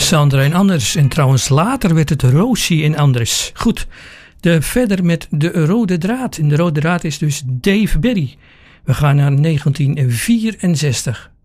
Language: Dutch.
Sandra en Anders. En trouwens later werd het Rosie en Anders. Goed, verder met de rode draad. En de rode draad is dus Dave Berry. We gaan naar 1964.